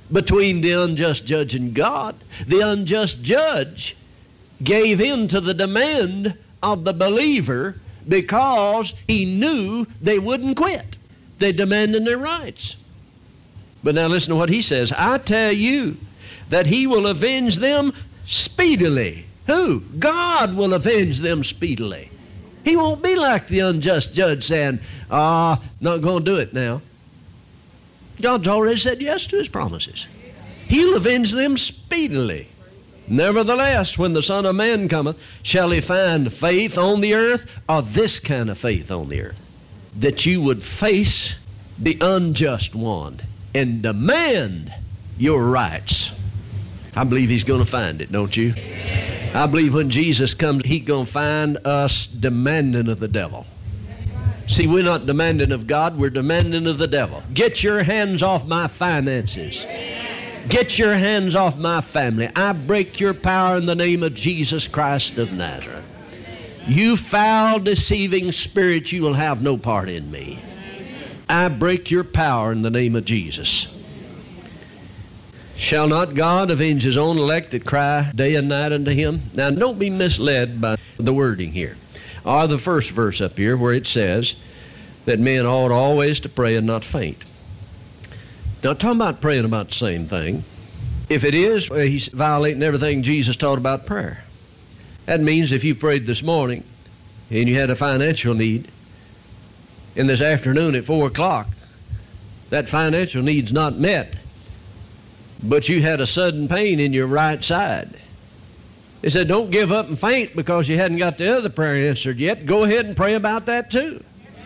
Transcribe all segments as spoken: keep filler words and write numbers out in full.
between the unjust judge and God. The unjust judge gave in to the demand of the believer because he knew they wouldn't quit. They demanded their rights. But now listen to what he says. I tell you that he will avenge them speedily. Who? God will avenge them speedily. He won't be like the unjust judge saying, ah, not going to do it now. God's already said yes to his promises. He'll avenge them speedily. Nevertheless, when the Son of Man cometh, shall he find faith on the earth, or this kind of faith on the earth, that you would face the unjust one and demand your rights? I believe he's going to find it, don't you? I believe when Jesus comes, he's going to find us demanding of the devil. See, we're not demanding of God, we're demanding of the devil. Get your hands off my finances. Get your hands off my family. I break your power in the name of Jesus Christ of Nazareth. You foul, deceiving spirit, you will have no part in me. I break your power in the name of Jesus. Shall not God avenge his own elect that cry day and night unto him? Now, don't be misled by the wording here. Or the first verse up here where it says that men ought always to pray and not faint. Now, talking about praying about the same thing. If it is, well, he's violating everything Jesus taught about prayer. That means if you prayed this morning and you had a financial need, and this afternoon at four o'clock, that financial need's not met, but you had a sudden pain in your right side. He said, don't give up and faint because you hadn't got the other prayer answered yet. Go ahead and pray about that too.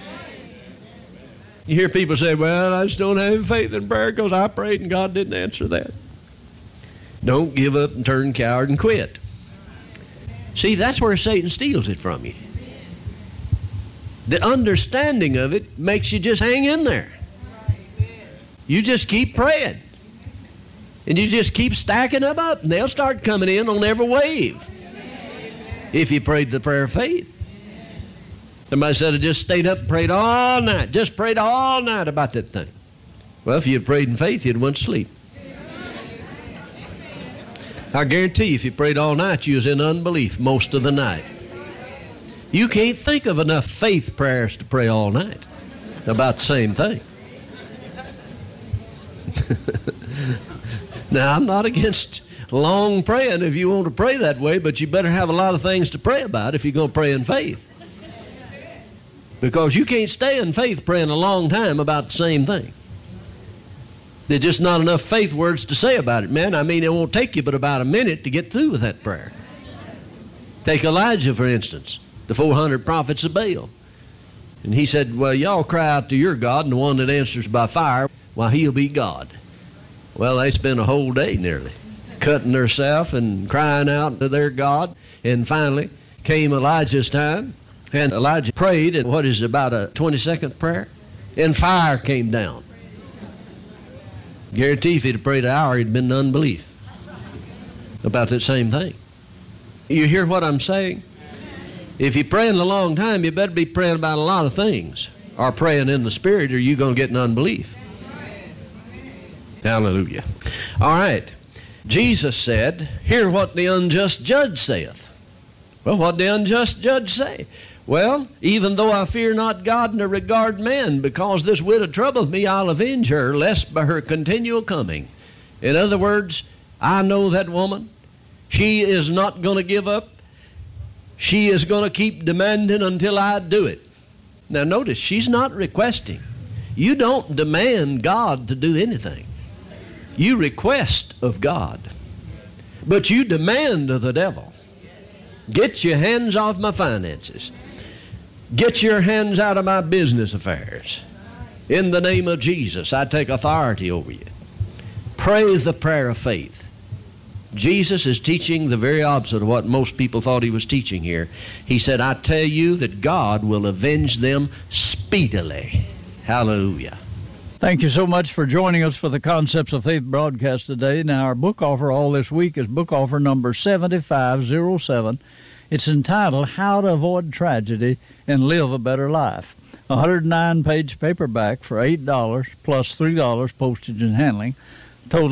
You hear people say, well, I just don't have faith in prayer because I prayed and God didn't answer that. Don't give up and turn coward and quit. See, that's where Satan steals it from you. The understanding of it makes you just hang in there. You just keep praying. And you just keep stacking them up, and they'll start coming in on every wave. If you prayed the prayer of faith. Somebody said, I just stayed up and prayed all night. Just prayed all night about that thing. Well, if you had prayed in faith, you'd went to sleep. I guarantee you, if you prayed all night, you was in unbelief most of the night. You can't think of enough faith prayers to pray all night about the same thing. Now, I'm not against long praying if you want to pray that way, but you better have a lot of things to pray about if you're going to pray in faith. Because you can't stay in faith praying a long time about the same thing. There's just not enough faith words to say about it, man. I mean, it won't take you but about a minute to get through with that prayer. Take Elijah, for instance, the four hundred prophets of Baal. And he said, well, y'all cry out to your God, and the one that answers by fire, well, he'll be God. Well, they spent a whole day nearly cutting themselves and crying out to their God. And finally came Elijah's time, and Elijah prayed, and what is it, about a twenty-second prayer? And fire came down. Guarantee if he'd have prayed an hour, he'd been in unbelief about that same thing. You hear what I'm saying? If you're praying a long time, you better be praying about a lot of things, or praying in the Spirit, or you're going to get in unbelief. Hallelujah. All right. Jesus said, hear what the unjust judge saith. Well, what did the unjust judge say? Well, even though I fear not God nor regard man, because this widow troubleth me, I'll avenge her, lest by her continual coming. In other words, I know that woman. She is not going to give up. She is going to keep demanding until I do it. Now notice, she's not requesting. You don't demand God to do anything. You request of God. But you demand of the devil. Get your hands off my finances. Get your hands out of my business affairs. In the name of Jesus, I take authority over you. Pray the prayer of faith. Jesus is teaching the very opposite of what most people thought he was teaching here. He said, I tell you that God will avenge them speedily. Hallelujah. Thank you so much for joining us for the Concepts of Faith broadcast today. Now, our book offer all this week is book offer number seventy-five oh seven. It's entitled, How to Avoid Tragedy and Live a Better Life. A one hundred nine page paperback for eight dollars plus three dollars postage and handling. Total